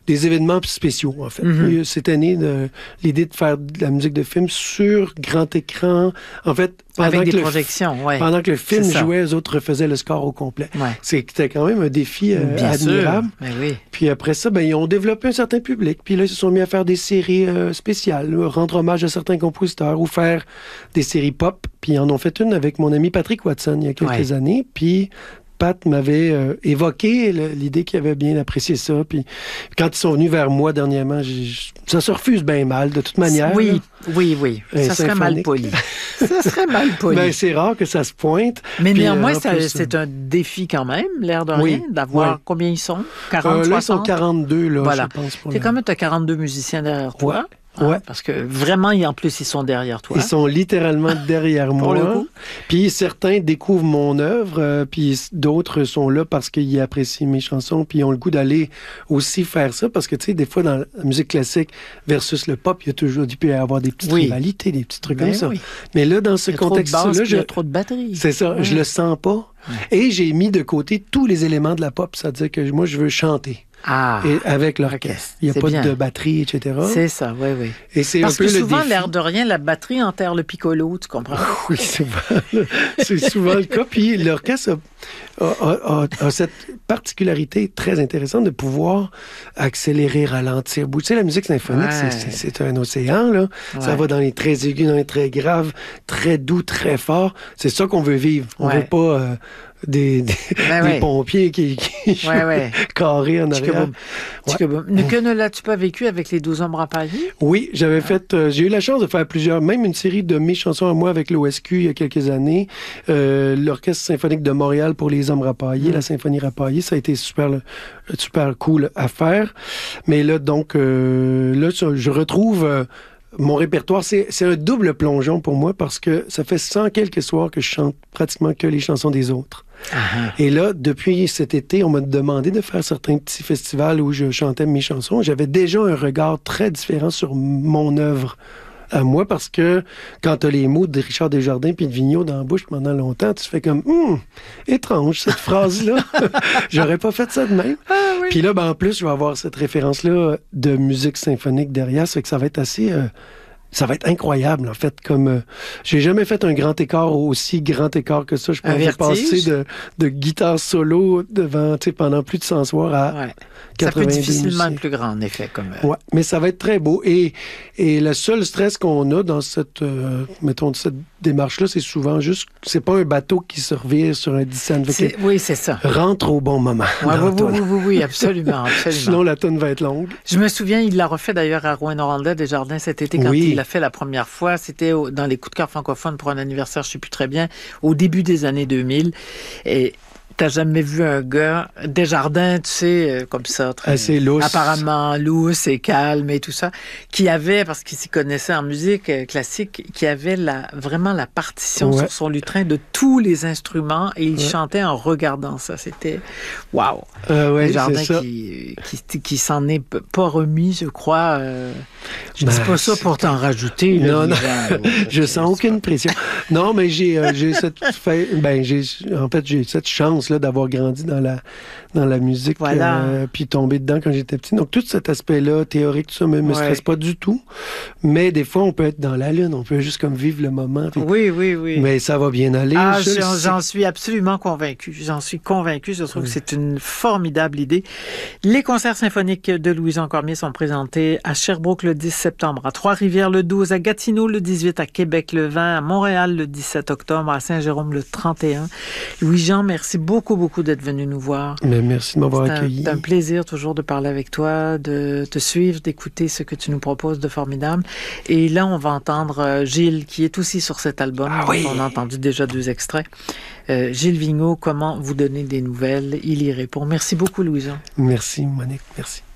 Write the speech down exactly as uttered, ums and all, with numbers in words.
des événements spéciaux, en fait. Mm-hmm. Puis, cette année, de, l'idée de faire de la musique de film sur grand écran, en fait, pendant avec que des le, projections, oui. pendant que le film jouait, les autres refaisaient le score au complet. Ouais. C'était quand même un défi euh, Bien admirable. sûr. Mais oui. Puis après ça, ben, ils ont développé un certain public. Puis là, ils se sont mis à faire des séries euh, spéciales, rendre hommage à certains compositeurs ou faire des séries pop. Puis ils en ont fait une avec mon ami Patrick Watson il y a quelques ouais. années. Puis Pat m'avait euh, évoqué le, l'idée qu'il avait bien apprécié ça. Puis quand ils sont venus vers moi dernièrement, j'ai, ça se refuse bien mal, de toute manière. Oui, là. oui, oui. Un ça serait mal poli. ça serait mal poli. Ben, c'est rare que ça se pointe. Mais Puis, néanmoins, euh, ça, plus, c'est un défi quand même, l'air de rien, oui, d'avoir oui. combien ils sont? quarante, euh, là, ils sont soixante? quarante-deux, là, Voilà. je pense. Pour C'est la... quand même, tu as quarante-deux musiciens derrière toi. Ouais. Hein, ouais. Parce que vraiment, en plus, ils sont derrière toi. Ils sont littéralement derrière moi. le coup. Puis certains découvrent mon œuvre, euh, puis d'autres sont là parce qu'ils apprécient mes chansons, puis ils ont le goût d'aller aussi faire ça. Parce que, tu sais, des fois, dans la musique classique versus le pop, il y a toujours il peut y avoir des petites oui. rivalités, des petits trucs Ben comme ça. oui. Mais là, dans ce contexte-là, il je... y a trop de batterie. C'est ça, ouais. je le sens pas. Ouais. Et j'ai mis de côté tous les éléments de la pop. C'est-à-dire que moi, je veux chanter. Ah, et avec l'orchestre. Il n'y a pas bien. de batterie, et cetera. C'est ça, oui, oui. Et c'est Parce un peu que le souvent, défi. l'air de rien, la batterie enterre le piccolo, tu comprends? Oui, c'est souvent, c'est souvent le cas. Puis l'orchestre a, a, a, a cette particularité très intéressante de pouvoir accélérer, ralentir. Tu sais, la musique symphonique, ouais. c'est, c'est, c'est un océan, là. Ouais. Ça va dans les très aigus, dans les très graves, très doux, très fort. C'est ça qu'on veut vivre. On ouais. veut pas... Euh, des, des, ben des ouais. pompiers qui, qui jouent ouais, ouais. carrés en arrière. Ouais. Que ne l'as-tu pas vécu avec les douze Ombres empaillées? Oui, j'avais ouais. fait... Euh, j'ai eu la chance de faire plusieurs... Même une série de mes chansons à moi avec l'O S Q il y a quelques années. Euh, L'Orchestre symphonique de Montréal pour les Ombres empaillées, mm. la Symphonie Rapaillée. Ça a été super, super cool à faire. Mais là, donc... Euh, là, je retrouve... Euh, mon répertoire, c'est, c'est un double plongeon pour moi parce que ça fait cent quelques soirs que je chante pratiquement que les chansons des autres. Uh-huh. Et là, depuis cet été, on m'a demandé de faire certains petits festivals où je chantais mes chansons. J'avais déjà un regard très différent sur mon œuvre à moi parce que quand tu as les mots de Richard Desjardins puis de Vigneault dans la bouche pendant longtemps, tu fais comme hum, étrange cette phrase-là. J'aurais pas fait ça de même. Ah, oui. Puis là, ben, en plus, je vais avoir cette référence-là de musique symphonique derrière, ça fait que ça va être assez... Euh, ça va être incroyable, en fait. Comme euh, j'ai jamais fait un grand écart, aussi grand écart que ça. Je pense que passer de, de guitare solo devant, tu sais, pendant plus de cent soirs à ouais. quatre-vingt-deux Ça peut difficilement musiciens. être plus grand, en effet. Comme, euh... ouais, mais ça va être très beau. Et, et le seul stress qu'on a dans cette, euh, mettons, cette démarche-là, c'est souvent juste, c'est pas un bateau qui se revire sur un dix-cent. C'est, oui, c'est ça. Rentre au bon moment. Ouais, oui, oui, oui, oui, absolument, absolument. Sinon, la tonne va être longue. Je me souviens, il l'a refait d'ailleurs à Rouyn-Noranda Desjardins cet été quand oui. il l'a fait la première fois. C'était au, dans les coups de cœur francophones pour un anniversaire, je ne sais plus très bien, au début des années deux mille. Et t'as jamais vu un gars, Desjardins, tu sais, comme ça, très, assez lousse, apparemment lousse et calme et tout ça, qui avait, parce qu'il s'y connaissait en musique classique, qui avait la, vraiment la partition ouais. sur son lutrin de tous les instruments et il ouais. chantait en regardant ça. C'était waouh. Euh, ouais, Desjardins qui, qui, qui s'en est pas remis, je crois. Euh, je ne ben, dis pas ça pour t'en rajouter. Non, là, non. Gens, je sens aucune pas. pression. Non, mais j'ai, euh, j'ai cette fait, ben j'ai, en fait, j'ai cette chance là d'avoir grandi dans la dans la musique, voilà. euh, puis tombé dedans quand j'étais petit. Donc tout cet aspect-là, théorique, tout ça, me, me ouais. stresse pas du tout. Mais des fois, on peut être dans la lune, on peut juste comme vivre le moment. Puis... Oui, oui, oui. Mais ça va bien aller. Ah, j'en, j'en suis absolument convaincu. J'en suis convaincu. Je trouve oui. que c'est une formidable idée. Les concerts symphoniques de Louison Cormier sont présentés à Sherbrooke le dix septembre, à Trois-Rivières le douze, à Gatineau le dix-huit, à Québec le vingt, à Montréal le dix-sept octobre, à Saint-Jérôme le trente et un. Louis-Jean, merci beaucoup, beaucoup d'être venu nous voir. Mais merci de m'avoir c'est accueilli. C'est un plaisir toujours de parler avec toi, de te suivre, d'écouter ce que tu nous proposes de formidable. Et là, on va entendre Gilles, qui est aussi sur cet album. Ah oui. On a entendu déjà deux extraits. Euh, Gilles Vigneault, comment vous donner des nouvelles? Il y répond. Merci beaucoup, Louison. Merci, Monique. Merci.